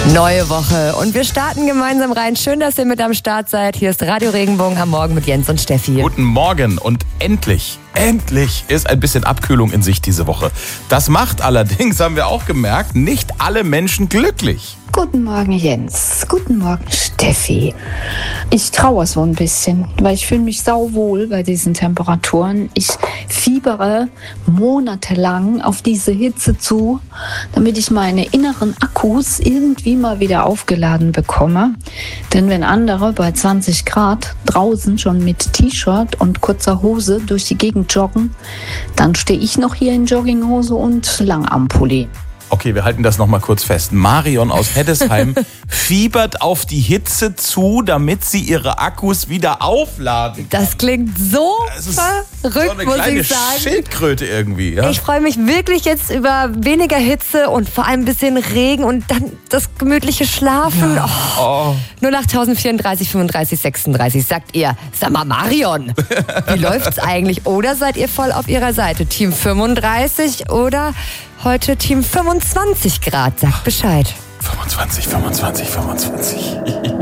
Neue Woche und wir starten gemeinsam rein. Schön, dass ihr mit am Start seid. Hier ist Radio Regenbogen am Morgen mit Jens und Steffi. Guten Morgen und endlich ist ein bisschen Abkühlung in Sicht diese Woche. Das macht allerdings, haben wir auch gemerkt, nicht alle Menschen glücklich. Guten Morgen, Jens. Guten Morgen, Steffi. Ich trauere so ein bisschen, weil ich fühle mich sauwohl bei diesen Temperaturen. Ich fiebere monatelang auf diese Hitze zu, damit ich meine inneren Akkus irgendwie mal wieder aufgeladen bekomme. Denn wenn andere bei 20 Grad draußen schon mit T-Shirt und kurzer Hose durch die Gegend joggen, dann stehe ich noch hier in Jogginghose und Langarmpulli. Okay, wir halten das nochmal kurz fest. Marion aus Heddesheim fiebert auf die Hitze zu, damit sie ihre Akkus wieder aufladen kann. Das klingt so verrückt, so muss eine ich sagen. Schildkröte irgendwie. Ja? Ich freue mich wirklich jetzt über weniger Hitze und vor allem ein bisschen Regen und dann das gemütliche Schlafen. Ja. Oh. 08034 35 36. Sagt ihr, sag mal Marion, wie läuft's eigentlich? Oder seid ihr voll auf ihrer Seite? Team 35 oder heute Team 25 Grad? Sagt Bescheid. 25.